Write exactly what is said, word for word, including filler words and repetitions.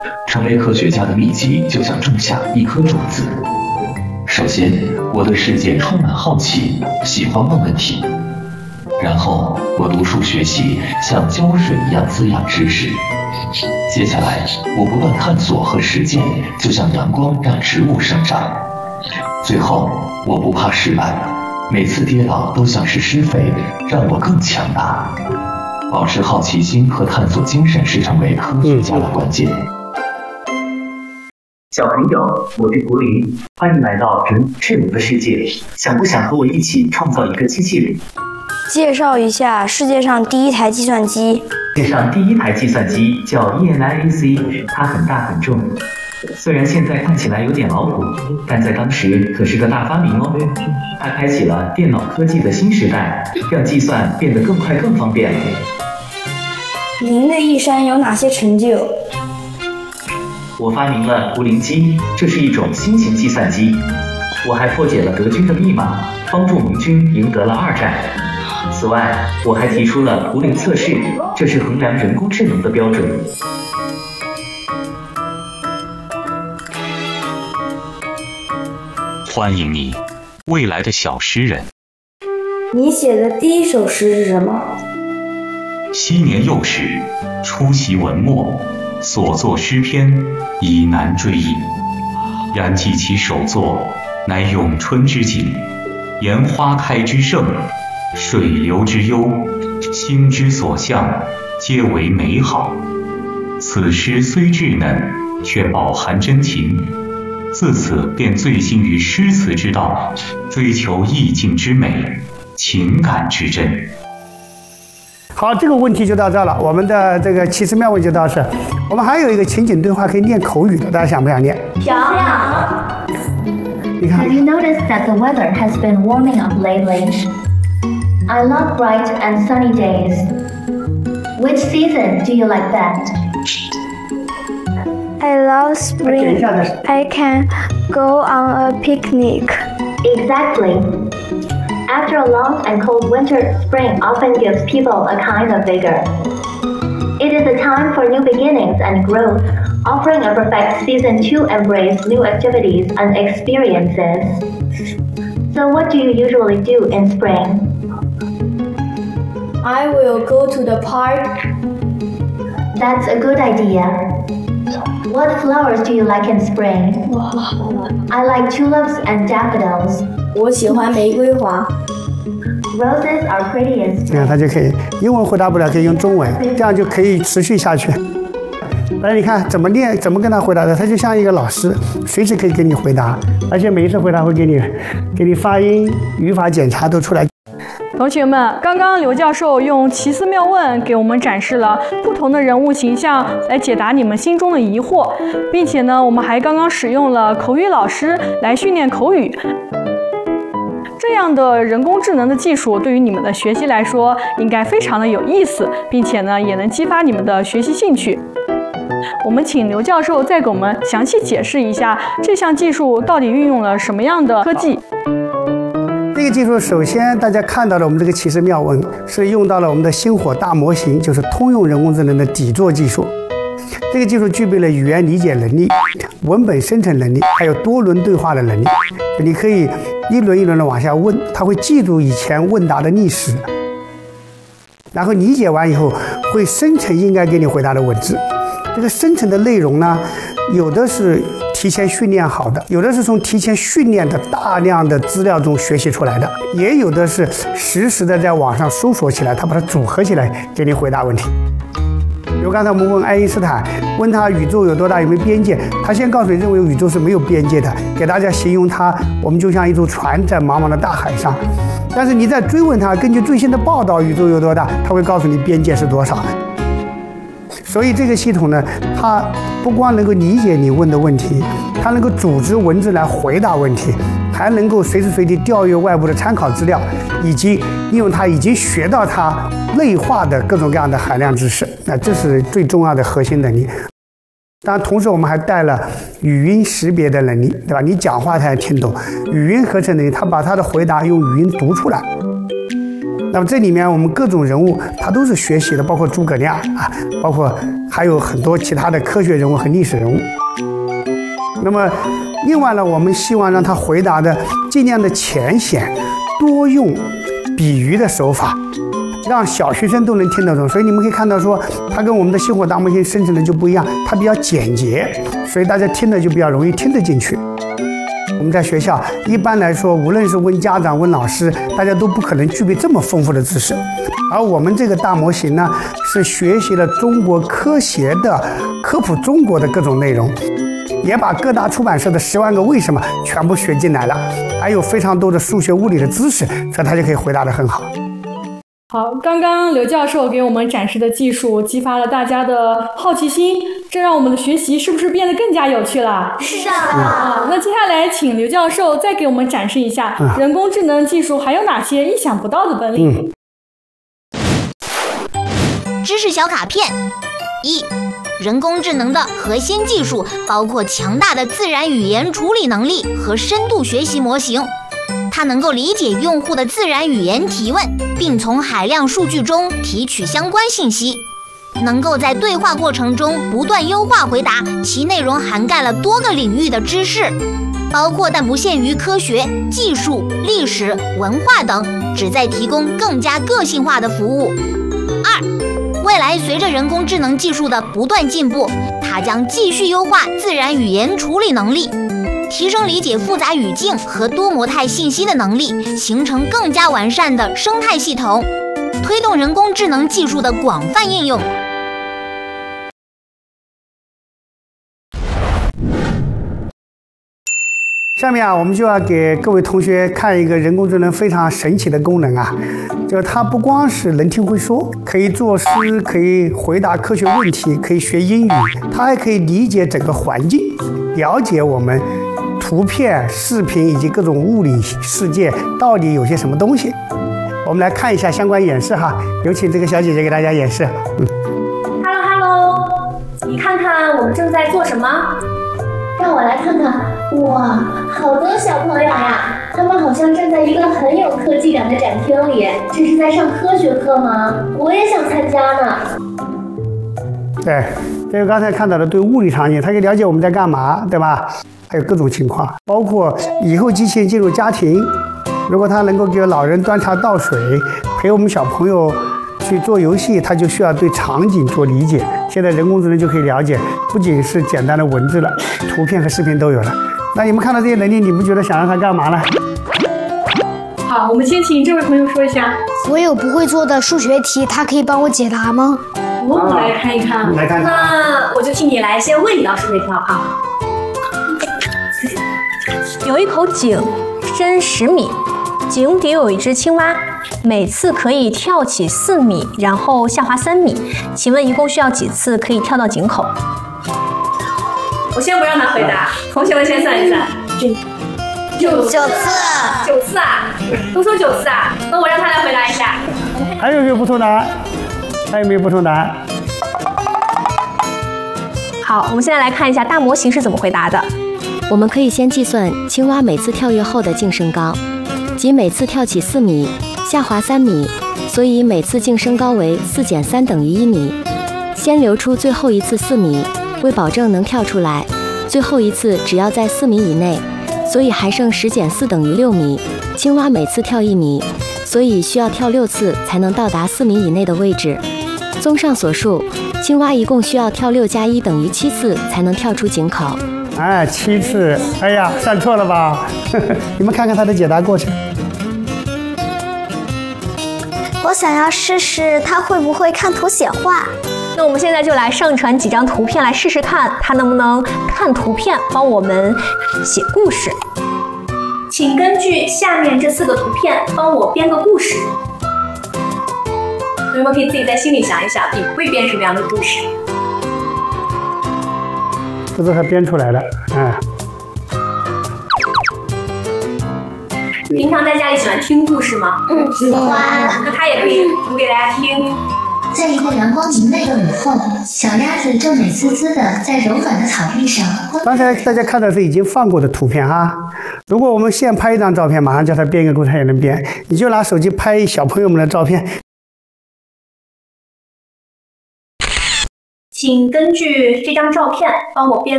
成为科学家的秘籍就像种下一颗种子。首先，我对世界充满好奇，喜欢问问题。然后，我读书学习，像浇水一样滋养知识。接下来，我不断探索和实践，就像阳光让植物生长。最后，我不怕失败，每次跌倒都像是施肥，让我更强大。保持好奇心和探索精神是成为科学家的关键。 小朋友，我是柏林，欢迎来到人智能的世界。想不想和我一起创造一个机器人？ 介绍一下世界上第一台计算机。 世界上第一台计算机叫 E N I A C， 它很大很重。虽然现在看起来有点老土，但在当时可是个大发明哦。它开启了电脑科技的新时代，让计算变得更快更方便。 您的一生有哪些成就？ 我发明了图灵机，这是一种新型计算机。我还破解了德军的密码，帮助盟军赢得了二战。此外，我还提出了图灵测试，这是衡量人工智能的标准。 欢迎你，未来的小诗人。 你写的第一首诗是什么？ 昔年幼时，初习文墨，所作诗篇已难追忆。然记其首作，乃咏春之景，言花开之盛，水流之悠，心之所向，皆为美好。此诗虽稚嫩，却饱含真情。自此便醉心于诗词之道，追求意境之美，情感之真。 好，这个问题就到这了。我们的这个奇思妙问就到这。我们还有一个情景对话可以念口语的，大家想不想念？ 想。 你看。 Have you noticed that the weather has been warming up lately? I love bright and sunny days. Which season do you like best? I love spring. I can go on a picnic. Exactly. After a long and cold winter, spring often gives people a kind of vigor. It is a time for new beginnings and growth, offering a perfect season to embrace new activities and experiences. So what do you usually do in spring? I will go to the park. That's a good idea. What flowers do you like in spring? I like tulips and daffodils. 我喜欢玫瑰花。 Roses are pretty in spring. 你看他就可以，英文回答不了可以用中文，这样就可以持续下去。来，你看怎么念，怎么跟他回答的？他就像一个老师，随时可以给你回答，而且每一次回答会给你，给你发音、语法检查都出来。 同学们，刚刚刘教授用奇思妙问给我们展示了不同的人物形象来解答你们心中的疑惑，并且呢，我们还刚刚使用了口语老师来训练口语。这样的人工智能的技术对于你们的学习来说应该非常的有意思，并且呢，也能激发你们的学习兴趣。我们请刘教授再给我们详细解释一下这项技术到底运用了什么样的科技。 这个技术首先大家看到了我们这个奇思妙问是用到了我们的星火大模型，就是通用人工智能的底座技术。这个技术具备了语言理解能力、文本生成能力，还有多轮对话的能力。你可以一轮一轮的往下问，它会记住以前问答的历史，然后理解完以后会生成应该给你回答的文字。这个生成的内容呢，有的是提前训练好的，有的是从提前训练的大量的资料中学习出来的，也有的是实时的在网上搜索起来，它把它组合起来给你回答问题。比如刚才我们问爱因斯坦，问他宇宙有多大，有没有边界，他先告诉你认为宇宙是没有边界的，给大家形容它，我们就像一艘船在茫茫的大海上。但是你再追问他，根据最新的报道宇宙有多大，他会告诉你边界是多少。所以这个系统呢，它不光能够理解你问的问题，它能够组织文字来回答问题，还能够随时随地调阅外部的参考资料，以及利用它已经学到它内化的各种各样的海量知识。那这是最重要的核心能力。当然，同时我们还带了语音识别的能力，对吧？你讲话它也听懂，语音合成能力，它把它的回答用语音读出来。那么这里面我们各种人物他都是学习的，包括诸葛亮啊，包括还有很多其他的科学人物和历史人物。那么，另外呢，我们希望让他回答的尽量的浅显，多用比喻的手法，让小学生都能听得懂。所以你们可以看到说，它跟我们的星火大模型生成的就不一样，它比较简洁，所以大家听的就比较容易听得进去。我们在学校一般来说，无论是问家长、问老师，大家都不可能具备这么丰富的知识。而我们这个大模型呢，是学习了中国科协的科普中国的各种内容，也把各大出版社的十万个为什么全部学进来了，还有非常多的数学物理的知识，所以他就可以回答得很好。 好，刚刚刘教授给我们展示的技术激发了大家的好奇心，这让我们的学习是不是变得更加有趣了？ 是的。 啊，那接下来请刘教授再给我们展示一下、嗯、人工智能技术还有哪些意想不到的本领。 嗯、 知识小卡片一，人工智能的核心技术包括强大的自然语言处理能力和深度学习模型。它能够理解用户的自然语言提问，并从海量数据中提取相关信息，能够在对话过程中不断优化回答，其内容涵盖了多个领域的知识，包括但不限于科学、技术、历史、文化等，旨在提供更加个性化的服务。二，未来随着人工智能技术的不断进步，它将继续优化自然语言处理能力，提升理解复杂语境和多模态信息的能力，形成更加完善的生态系统，推动人工智能技术的广泛应用。 下面啊，我们就要给各位同学看一个人工智能非常神奇的功能啊，就是它不光是能听会说，可以作诗，可以回答科学问题，可以学英语，它还可以理解整个环境，了解我们图片、视频以及各种物理世界到底有些什么东西。我们来看一下相关演示哈，有请这个小姐姐给大家演示。嗯 Hello Hello， 你看看我们正在做什么？ 让我来看看。哇，好多小朋友呀，他们好像站在一个很有科技感的展厅里，这是在上科学课吗？我也想参加呢。 对，这个刚才看到的对物理场景，它可以了解我们在干嘛，对吧？还有各种情况，包括以后机器人进入家庭，如果它能够给老人端茶倒水，陪我们小朋友去做游戏，它就需要对场景做理解。现在人工智能就可以了解，不仅是简单的文字了，图片和视频都有了。那你们看到这些能力，你们觉得想让它干嘛呢？ 好，我们先请这位朋友说一下。 我有不会做的数学题，它可以帮我解答吗？ 我们来看一看。 来看看。 那我就替你来先问一道数学题好不好？ 有一口井，深十米，井底有一只青蛙，每次可以跳起四米，然后下滑三米。请问一共需要几次可以跳到井口？ 我先不让他回答，同学们先算一算。 九次。 九次啊？都说九次啊？那我让他来回答一下。 还有没有不同答案？还有没有不同答案？ 好，我们现在来看一下大模型是怎么回答的。 我们可以先计算青蛙每次跳跃后的净身高，即每次跳起四米，下滑三米，所以每次净身高为四减三等于一米。先留出最后一次四米，为保证能跳出来，最后一次只要在四米以内，所以还剩十减四等于六米。青蛙每次跳一米，所以需要跳六次才能到达四米以内的位置。综上所述，青蛙一共需要跳六加一等于七次才能跳出井口。 哎，七次，哎呀，算错了吧？你们看看它的解答过程。 我想要试试它会不会看图写话。 那我们现在就来上传几张图片来试试看，它能不能看图片帮我们写故事。 请根据下面这四个图片帮我编个故事。同学们可以自己在心里想一想，你会编什么样的故事？ 这都是编出来的，嗯。 平常在家里喜欢听故事吗？ 嗯，喜欢。 那他也可以读给大家听。 在一个阳光明媚的午后，小鸭子正美滋滋的在柔软的草地上。 刚才大家看到是已经放过的图片哈，如果我们现拍一张照片，马上叫他编一个故事，他也能编。你就拿手机拍小朋友们的照片。 请根据这张照片帮我编